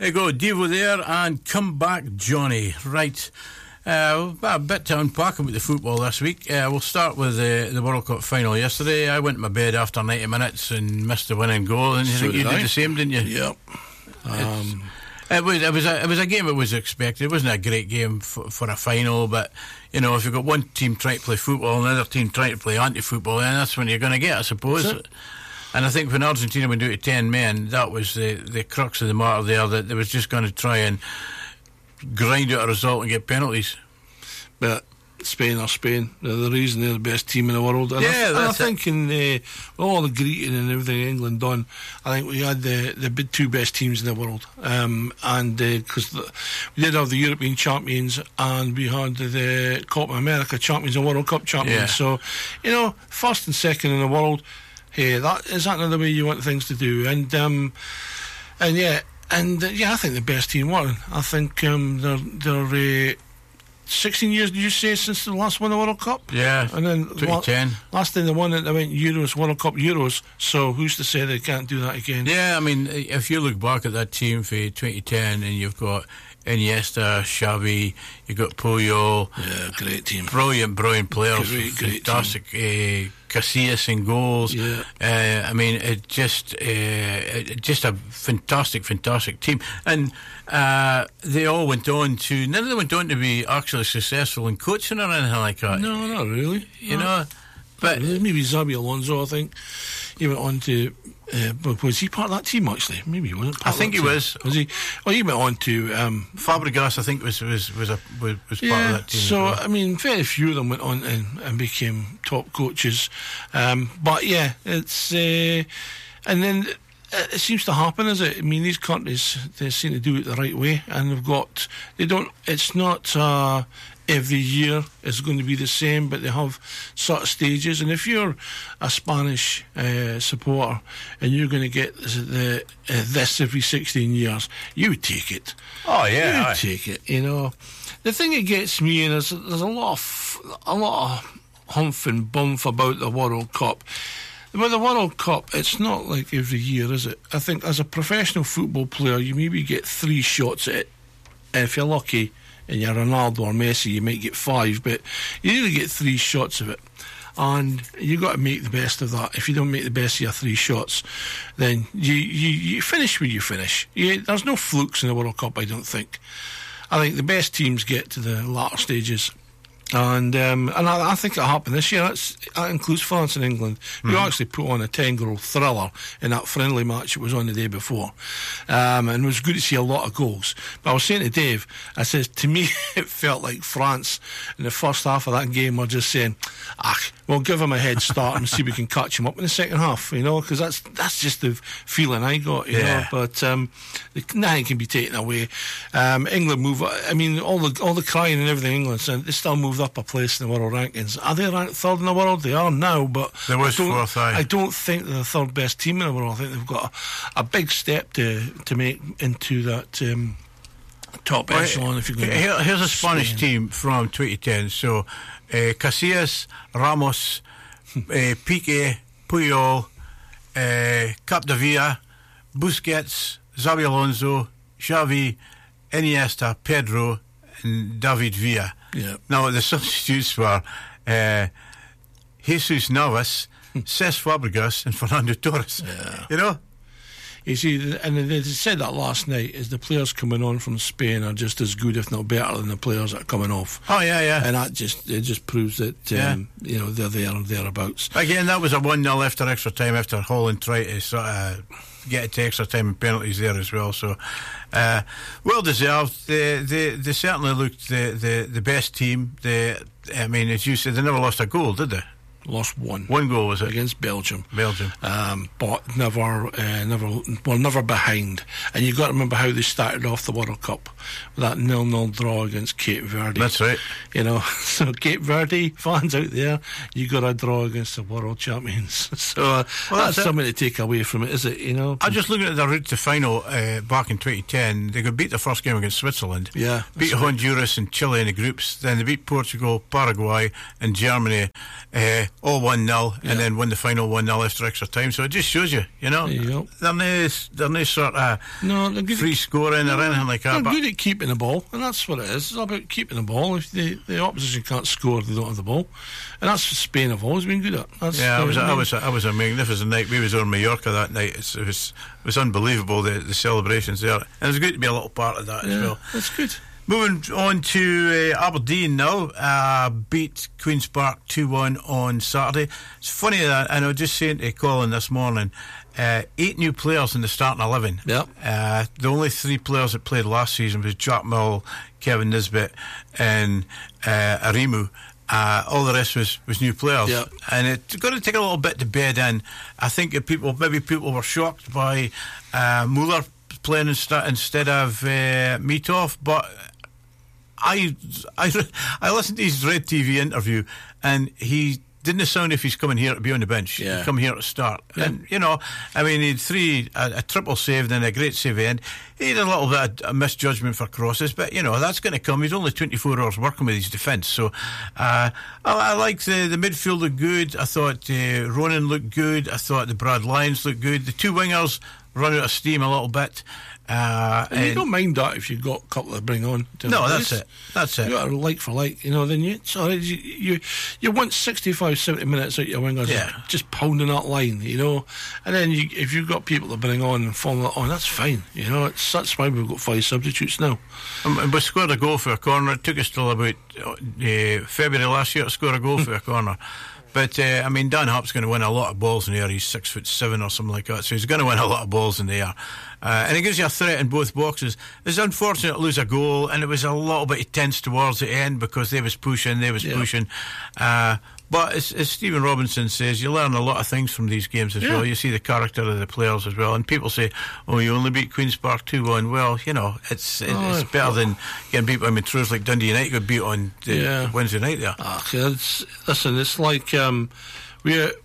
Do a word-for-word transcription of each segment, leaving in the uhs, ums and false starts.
There you go, Devo there, and Come Back Johnny. Right, uh, a bit to unpack about the football this week. Uh, we'll start with uh, the World Cup final yesterday. I went to my bed after ninety minutes and missed the winning goal, and you So think you did did I. the same, didn't you? Yep. Um, It was, it was a, it was a game that was expected. It wasn't a great game for, for a final, but you know, if you've got one team trying to play football and another team trying to play anti-football, then that's when you're going to get, I suppose. That's it. And I think when Argentina went down to ten men, that was the, the crux of the matter there, that they was just going to try and grind out a result and get penalties. but Spain are Spain. They're the reason they're the best team in the world. And Yeah, I, th- and I that's it. think in uh, with all the greeting and everything England done, I think we had the the big two best teams in the world. Um, and because uh, we did have the European champions and we had the Copa America champions and World Cup champions. Yeah. So, you know, first and second in the world. Hey, that is that not the way you want things to do? And um, and yeah, and uh, yeah, I think the best team won. I think um, they're they're. Uh, sixteen years, did you say, since the last won the World Cup? Yeah, And then twenty ten. la- last time they won it, they went Euros, World Cup Euros. So who's to say they can't do that again? Yeah, I mean, if you look back at that team for twenty ten, and you've got Iniesta, Xavi, you've got Puyol, Yeah, great team. brilliant, brilliant players, Great, great fantastic. Uh, Casillas in goals. Yeah. Uh, I mean, it just, uh, it, just a fantastic, fantastic team, and uh, they all went on to. None of them went on to be actually successful in coaching or anything like that. No, not really. You No. know, but Maybe Xabi Alonso, I think. He went on to. Uh, but was he part of that team, actually? Maybe he wasn't. I part of think that he team. was. Was he? Well, he went on to. Um, Fabregas, I think, was was was a was, was part yeah, of that team. as so well. I mean, very few of them went on and, and became top coaches. Um, but yeah, it's uh, and then it seems to happen, is it? I mean, these countries, they seem to do it the right way, and they've got they don't. It's not uh, every year is going to be the same, but they have sort of stages. And if you're a Spanish uh, supporter and you're going to get the uh, this every sixteen years, you would take it. Oh You yeah, would aye. take it. You know, the thing that gets me, and there's there's a lot of a lot of humph and bump about the World Cup. But the World Cup, it's not like every year, is it? I think as a professional football player, you maybe get three shots at it. And if you're lucky and you're Ronaldo or Messi, you might get five, but you really get three shots of it. And you've got to make the best of that. If you don't make the best of your three shots, then you, you, you finish where you finish. You, there's no flukes in the World Cup, I don't think. I think the best teams get to the latter stages. And um, and I, I think it'll happen this year. That's, that includes France and England, who Mm-hmm. actually put on a ten-goal thriller in that friendly match that was on the day before. Um, and it was good to see a lot of goals. But I was saying to Dave, I says, to me, it felt like France in the first half of that game were just saying, ah, we'll give them a head start and see if we can catch them up in the second half, you know, because that's that's just the feeling I got, you Yeah. know. But um, nothing can be taken away. Um, England move, I mean, all the all the crying and everything England said, they still moved up a place in the world rankings. Are they ranked third in the world? They are now, but They was I don't, fourth, aye. I don't think they're the third best team in the world. I think they've got a, a big step to to make into that um, top Well, echelon. If you're going Here, to here's a Spanish Spain. team from twenty ten. So, uh, Casillas, Ramos, uh, Piqué, Puyol, uh, Capdevila, Busquets, Xabi Alonso, Xavi, Iniesta, Pedro, and David Villa. Yeah. Now, the substitutes were uh, Jesus Navas, Cesc Fabregas, and Fernando Torres. Yeah. You know? You see, and they said that last night, is the players coming on from Spain are just as good, if not better, than the players that are coming off. Oh, yeah, yeah. And that just it just proves that um, you know they're there and thereabouts. Again, that was a one nil after extra time, after Holland tried to sort of get it to extra time and penalties there as well. So, uh, well deserved. They, they they certainly looked the, the, the best team. They, I mean, as you said, they never lost a goal, did they? Lost one One goal, was it? against Belgium. Belgium. Um, but never, uh, never, well, never behind. And you've got to remember how they started off the World Cup with that nil-nil draw against Cape Verde. That's right. You know, so Cape Verde fans out there, you got a draw against the world champions. So uh, Well, that's, that's it. something to take away from it, is it? You know, I'm just looking at the route to final uh, back in twenty ten. They could beat the first game against Switzerland. Yeah, Beat that's right. Honduras and Chile in the groups. Then they beat Portugal, Paraguay, and Germany. Uh, all one nil, Yeah. and then win the final one nil after extra time. So it just shows you, you know, There you go. they're no, they're no sort of No, they're good. free scoring or anything like They're that. But good at keeping the ball, and that's what it is. It's all about keeping the ball. If the, the opposition can't score, they don't have the ball, and that's what Spain have always been good at. That's yeah, I was, the- I was, I was a magnificent night. We was on Mallorca that night. It's, it was, it was unbelievable the, the celebrations there, and it was good to be a little part of that yeah, as well. that's good. Moving on to uh, Aberdeen now, uh, beat Queen's Park two one on Saturday. It's funny that, and I was just saying to Colin this morning, uh, eight new players in the starting eleven. Yep. Uh, the only three players that played last season was Jack Mill, Kevin Nisbet, and uh, Arimu. Uh, all the rest was, was new players, Yep. and it's going to take a little bit to bed in. I think that people, maybe people were shocked by uh, Muller playing insta- instead of uh, Mitov, but I, I, I listened to his Red T V interview, and he didn't sound if he's coming here to be on the bench. Yeah. He'd come here to start. Yeah. And, you know, I mean, he had three, a, a triple save, then a great save end. He had a little bit of a misjudgment for crosses, but, you know, that's going to come. He's only twenty-four hours working with his defence. So uh, I, I liked the, the midfield looked good. I thought uh, Ronan looked good. I thought the Brad Lyons looked good. The two wingers run out of steam a little bit. Uh, And you and- don't mind that if you've got a couple to bring on. to no, replace. that's it. That's it. You got a like for like, you know. Then you, it's all right. You, you, you want sixty-five, seventy minutes out your wingers, Yeah. just pounding that line, you know. And then you, if you've got people to bring on and follow that on, that's fine, you know. It's that's why we've got five substitutes now. Um, and we scored a goal for a corner. It took us till about uh, February last year to score a goal for a corner. But, uh, I mean, Dan Harp's going to win a lot of balls in the air. He's six foot seven or something like that. So he's going to win a lot of balls in the air. Uh, and it gives you a threat in both boxes. It's unfortunate to lose a goal, and it was a little bit tense towards the end because they was pushing, they was Yeah. pushing. Uh, but as, as Stephen Robinson says, you learn a lot of things from these games as Yeah. well. You see the character of the players as well. And people say, oh, you only beat Queen's Park two one. Well, you know, it's it, Oh, it's better than getting beat by Montrose like Dundee United got beat on the Yeah. Wednesday night there. Ah, it's, listen, it's like um, we're.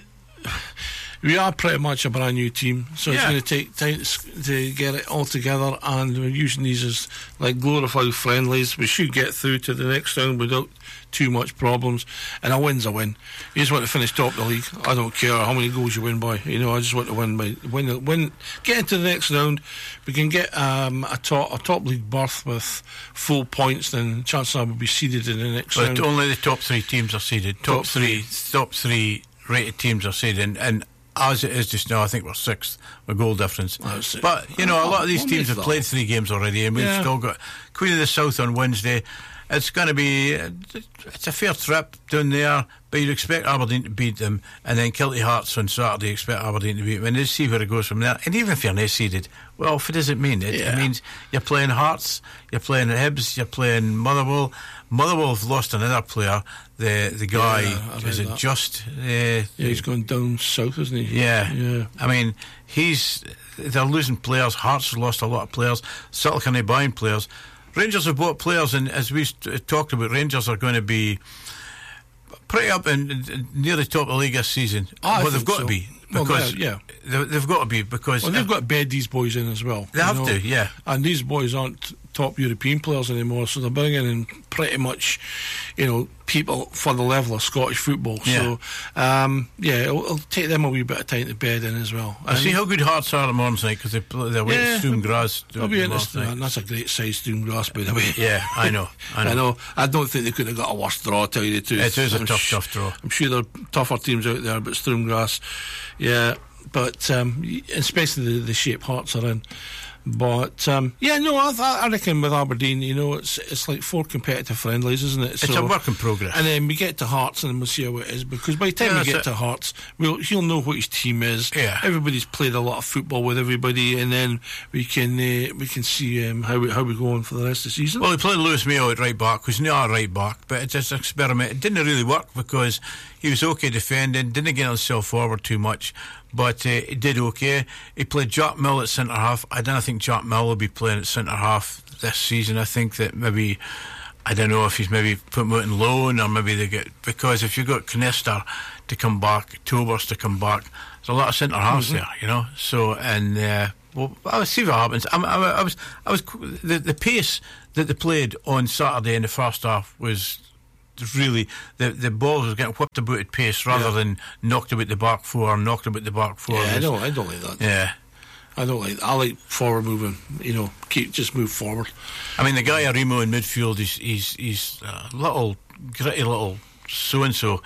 We are pretty much a brand new team, so it's Yeah. going to take time to, s- to get it all together, and we're using these as like glorified friendlies. We should get through to the next round without too much problems, and a win's a win. You just want to finish top of the league. I don't care how many goals you win by. You know, I just want to win by win. Win. Get into the next round. We can get um, a top a top league berth with full points. Then chances are we'll be seeded in the next But round. only the top three teams are seeded. Top, Top three, top three rated teams are seeded, and, and as it is just now, I think we're sixth with goal difference. That's it. But you know, a lot of these We'll teams make have that played up. three games already, and we've Yeah. still got Queen of the South on Wednesday. It's going to be it's a fair trip down there, but you'd expect Aberdeen to beat them, and then Kilty Hearts on Saturday. You expect Aberdeen to beat them, and then see where it goes from there. And even if you're not seeded, well, what does it mean? It, Yeah. it means you're playing Hearts, you're playing Hibs, you're playing Motherwell. Motherwell have lost another player. The the guy Yeah, I've is heard it that. just? Uh, Yeah, he's gone down south, isn't he? yeah. Yeah. I mean, he's they're losing players. Hearts has lost a lot of players. Celtic are buying players. Rangers have bought players, and as we st- talked about, Rangers are going to be pretty up in, in near the top of the league this season. I well, they've think got so. to be Well, because yeah. they, they've got to be because Well, they've got to bed these boys in as well. They you have know. to, yeah. And these boys aren't top European players anymore, so they're bringing in pretty much, you know, people for the level of Scottish football. Yeah. So, um, yeah, it'll, it'll take them a wee bit of time to bed in as well. I see how good Hearts are tomorrow night because they play, they're waiting Yeah. Stoom Graz. It'll be interesting. And that's a great size Stoom Grass, by the way. Yeah, I know. I know. I know. I don't think they could have got a worse draw, to tell you the truth. It is a I'm tough, sh- tough draw. I'm sure there are tougher teams out there, but Stroomgrass, yeah. But um, especially the, the shape Hearts are in. But um, yeah, no, I, I reckon with Aberdeen, you know, it's it's like four competitive friendlies, isn't it? It's a work in progress. And then we get to Hearts, and then we'll see how it is. Because by the time Yeah, we that's get it. to Hearts, we'll he'll know what his team is. Yeah. Everybody's played a lot of football with everybody, and then we can uh, we can see um, how we how we go on for the rest of the season. Well, he played Lewis Mayo at right back, who's not a right back, but it's just an experiment. It didn't really work because he was okay defending, didn't get himself forward too much, but uh, he did okay. He played Jack Mill at centre half. I don't think Jack Mill will be playing at centre half this season. I think that maybe, I don't know if he's maybe put him out in loan or maybe they get, because if you've got Canister to come back, Tobers to come back, there's a lot of centre halves Mm-hmm. there, you know. So, and uh, well, I'll see what happens. I, I, I was, I was, the, the pace that they played on Saturday in the first half was really the the balls was getting whipped about at pace rather Yeah. than knocked about the back four, knocked about the back four. Yeah, I don't, I don't like that. Yeah. I don't like. I like forward moving. You know, keep just move forward. I mean, the guy Arimo in midfield, he's he's he's a little gritty little so and so.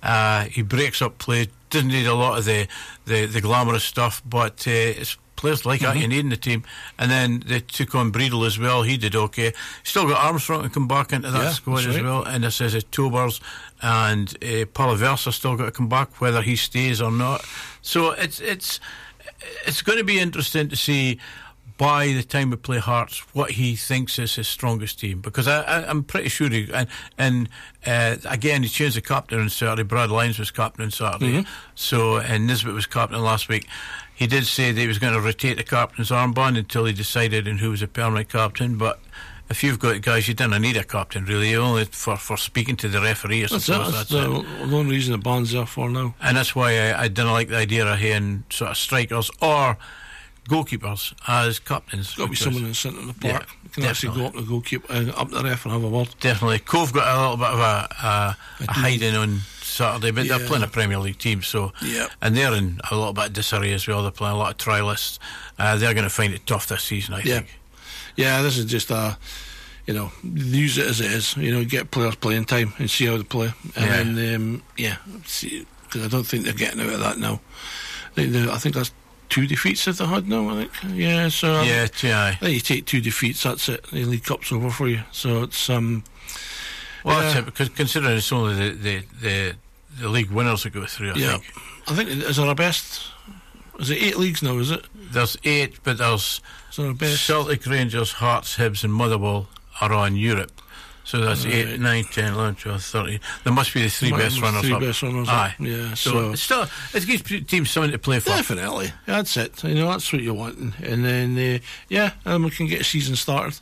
He breaks up play. Doesn't need a lot of the the, the glamorous stuff, but uh, it's players like Mm-hmm. that you need in the team. And then they took on Breedle as well. He did okay. Still got Armstrong to come back into that Yeah, squad that's as right. well. And this is a Tobers and uh, Palaversa still got to come back, whether he stays or not. So it's it's. It's going to be interesting to see by the time we play Hearts what he thinks is his strongest team, because I, I, I'm pretty sure he, and, and uh, again he changed the captain on Saturday. Brad Lyons was captain on Saturday, Mm-hmm. so and Nisbet was captain last week. He did say that he was going to rotate the captain's armband until he decided on who was a permanent captain, but if you've got guys, you don't need a captain really, only for, for speaking to the referee. I That's, suppose it. That's, that's the it. the only reason the band's there for now. And that's why I, I didn't like the idea of having sort of strikers or goalkeepers as captains. Got to be because- someone in the centre of the park. Yeah, You can actually go up to the goalkeeper, uh, up the ref and have a word. Definitely. Cove got a little bit of a, a, a hiding on Saturday, but Yeah. they're playing a Premier League team, so Yep. and they're in a little bit of disarray as well. They're playing a lot of trialists. Uh, they're going to find it tough this season, I Yeah. think. Yeah, this is just a, you know, use it as it is. You know, get players playing time and see how they play. And Yeah. then, um, yeah, see, because I don't think they're getting out of that now. I think, they- I think that's two defeats that they had now, I think. Yeah, so I Yeah, think, yeah. I think you take two defeats, that's it. The League Cup's over for you. So it's, um, Well, yeah. that's it, because considering it's only the, the, the, the league winners that go through, I yeah. think. I think, is there a best? Is it eight leagues now, is it? There's eight, but there's Is there a best? Celtic, Rangers, Hearts, Hibs and Motherwell are on Europe. So that's Right. eight, nine, ten, eleven, twelve, thirteen. There must be the three Might best be runners three up. best runners up. Aye. Yeah, So, so- it's still, it gives teams something to play for. Definitely, that's it. You know, that's what you're wanting, and then uh, yeah, and we can get a season started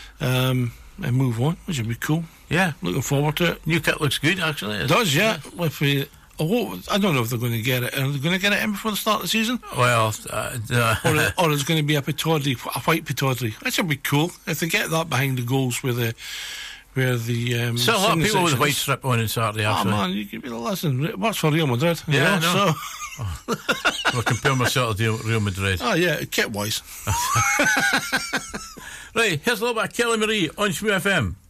um, and move on, which would be cool. Yeah. Looking forward to it. New kit looks good, actually. It does, yeah. If we, oh, I don't know if they're going to get it. Are they going to get it in before the start of the season, Well, uh, the, or, it- or it's going to be a Pataudry, a white Pataudry? That should be cool if they get that behind the goals where the where the um, still a lot of singing people with section white is. strip on on Saturday, Oh actually. man, you could be listen. It works for Real Madrid. you Yeah, know, I know. So, We'll compare myself to Real Madrid. oh yeah, kit wise. Right, here's a little bit of Kelly Marie on Shmoo F M.